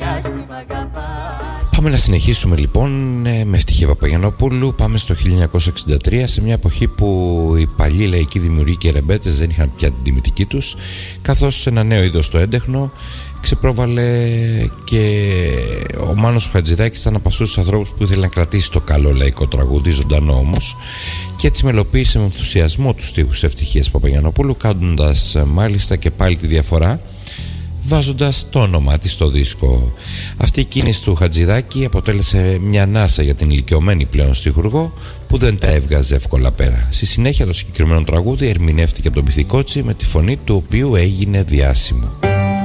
Πάμε να συνεχίσουμε λοιπόν με Ευτυχία Παπαγιαννόπουλου. Πάμε στο 1963, σε μια εποχή που οι παλιοί λαϊκοί δημιουργοί και ρεμπέτες δεν είχαν πια την τιμητική τους, καθώς ένα νέο είδος στο έντεχνο ξεπρόβαλε και ο Μάνος ο Χατζηδάκης ήταν από αυτούς τους ανθρώπους που ήθελε να κρατήσει το καλό λαϊκό τραγούδι ζωντανό όμως, και έτσι μελοποίησε με ενθουσιασμό τους στίχους Ευτυχίας Παπαγιαννόπουλου, κάνοντας μάλιστα και πάλι τη διαφορά, βάζοντας το όνομά της στο δίσκο. Αυτή η κίνηση του Χατζηδάκη αποτέλεσε μια ανάσα για την ηλικιωμένη πλέον στιχουργό, που δεν τα έβγαζε εύκολα πέρα. Στη συνέχεια το συγκεκριμένο τραγούδι ερμηνεύτηκε από τον Πυθικότσι, με τη φωνή του οποίου έγινε διάσημο.